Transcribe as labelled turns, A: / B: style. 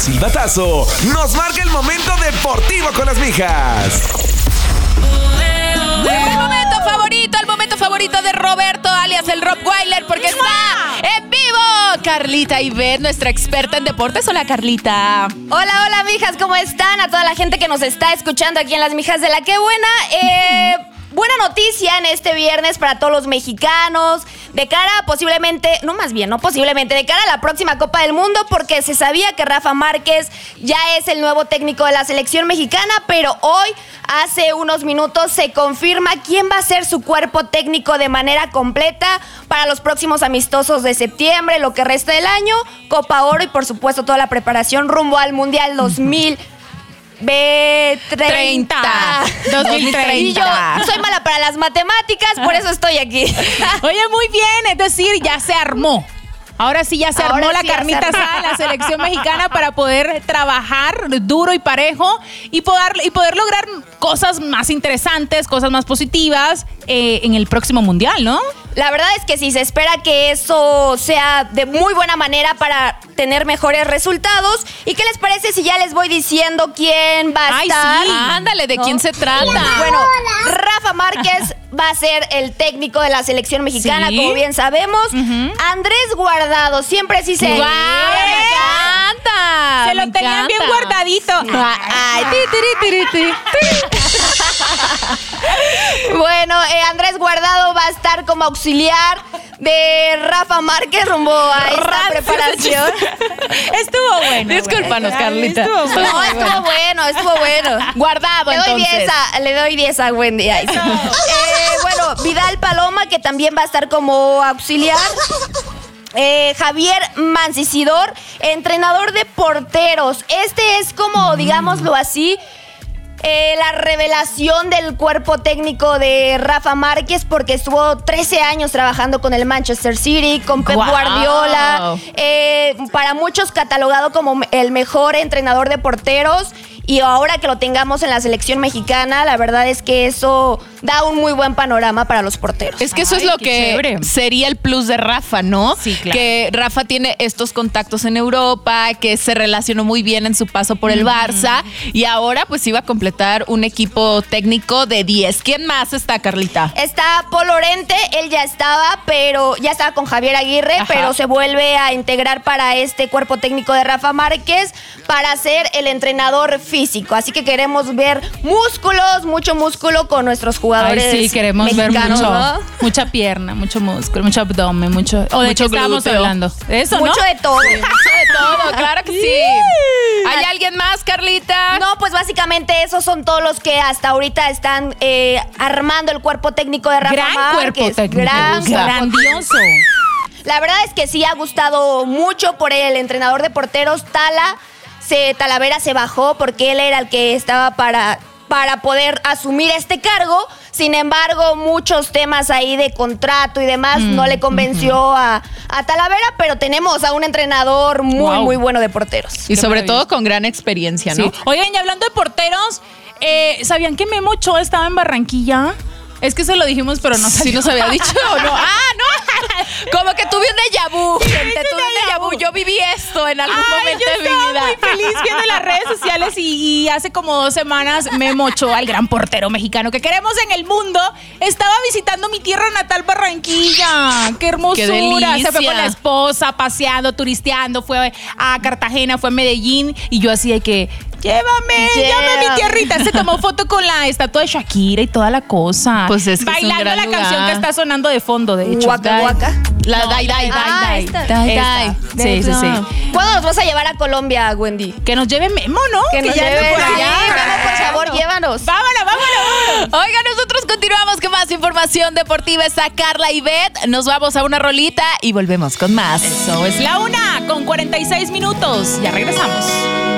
A: silbatazo, nos marca el momento deportivo con las mijas.
B: El momento favorito de Roberto, alias el Rottweiler, porque está en vivo Carlita Ivette, nuestra experta en deportes. Hola, Carlita.
C: Hola, mijas, ¿cómo están? A toda la gente que nos está escuchando aquí en Las Mijas de la Qué Buena. Buena noticia en este viernes para todos los mexicanos, de cara de cara a la próxima Copa del Mundo, porque se sabía que Rafa Márquez ya es el nuevo técnico de la selección mexicana, pero hoy, hace unos minutos, se confirma quién va a ser su cuerpo técnico de manera completa para los próximos amistosos de septiembre, lo que resta del año, Copa Oro y por supuesto toda la preparación rumbo al Mundial 2030. Y yo soy mala para las matemáticas, por eso estoy aquí.
B: Oye, muy bien, es decir, ya se armó. Ahora sí ya se armó la carnita asada, la selección mexicana, para poder trabajar duro y parejo y poder lograr cosas más interesantes, cosas más positivas en el próximo Mundial, ¿no?
C: La verdad es que sí, se espera que eso sea de muy buena manera para tener mejores resultados. ¿Y qué les parece si ya les voy diciendo quién va a estar?
B: Sí, ándale, ¿de quién se trata?
C: Bueno, Rafa Márquez va a ser el técnico de la selección mexicana, como bien sabemos. Andrés Guardado, siempre sí se...
B: ¡Guau! ¡Me encanta!
D: Se lo tenían bien guardadito.
B: Ay,
C: Bueno, Andrés Guardado va a estar como auxiliar de Rafa Márquez rumbo a esta preparación.
D: Estuvo bueno.
B: Discúlpanos, Carlita.
C: Estuvo bueno.
B: Guardado, entonces.
C: Le doy 10 a Wendy. Bueno, Vidal Paloma, que también va a estar como auxiliar. Javier Mancisidor, entrenador de porteros. Este es como, digámoslo así, la revelación del cuerpo técnico de Rafa Márquez, porque estuvo 13 años trabajando con el Manchester City, con Pep Guardiola, para muchos catalogado como el mejor entrenador de porteros. Y ahora que lo tengamos en la selección mexicana, la verdad es que eso da un muy buen panorama para los porteros.
B: Es que eso es lo que chévere. Sería el plus de Rafa, ¿no?
D: Sí, claro.
B: Que Rafa tiene estos contactos en Europa, que se relacionó muy bien en su paso por el Barça, y ahora pues iba a completar un equipo técnico de 10. ¿Quién más está, Carlita?
C: Está Paul Lorente, él ya estaba con Javier Aguirre, pero se vuelve a integrar para este cuerpo técnico de Rafa Márquez para ser el entrenador físico. Así que queremos ver mucho músculo con nuestros jugadores.
B: Ay, sí, queremos ver
D: mucha pierna, mucho músculo, mucho abdomen, mucho. ¿O de qué estábamos hablando? ¿De eso,
C: mucho
D: no?
C: de todo.
B: Mucho de todo, claro que sí. ¿Hay alguien más, Carlita?
C: No, pues básicamente esos son todos los que hasta ahorita están armando el cuerpo técnico de Rafa Márquez.
D: Cuerpo técnico. Grandioso.
C: La verdad es que sí ha gustado mucho por el entrenador de porteros, Talavera se bajó porque él era el que estaba para poder asumir este cargo. Sin embargo, muchos temas ahí de contrato y demás no le convenció a Talavera, pero tenemos a un entrenador muy bueno de porteros.
B: Y sobre todo con gran experiencia, ¿no?
D: Sí. Oigan, y hablando de porteros, ¿sabían que Memo Ochoa estaba en Barranquilla? Es que se lo dijimos, pero no sé si nos había dicho o no. ¡Ah, no!
B: Como que tuve un déjà vu. Tuve un déjà vu. Yo viví esto en algún momento de mi vida.
D: Yo estaba muy feliz viendo las redes sociales y hace como 2 semanas Memo Ochoa, el gran portero mexicano que queremos en el mundo, estaba visitando mi tierra natal, Barranquilla. ¡Qué hermosura!
B: ¡Qué delicia!
D: Se fue con la esposa, paseando, turisteando, fue a Cartagena, fue a Medellín, y yo así de que... Llévame a mi tierrita. Se tomó foto con la estatua de Shakira y toda la cosa.
B: Pues es que
D: bailando
B: es un gran
D: la
B: lugar.
D: canción que está sonando de fondo, de hecho.
C: Waka Waka.
B: La Dai.
D: Esta. Sí.
C: ¿Cuándo nos vas a llevar a Colombia, Wendy?
D: Que nos lleve Memo, ¿no?
C: Que nos
D: ya
C: lleve
D: ande por allá.
C: Memo, por favor, llévanos.
D: Vámonos.
B: Oigan, nosotros continuamos con más información deportiva. Está Carla Ivette. Nos vamos a una rolita y volvemos con más.
D: Eso es la 1:46. Ya regresamos.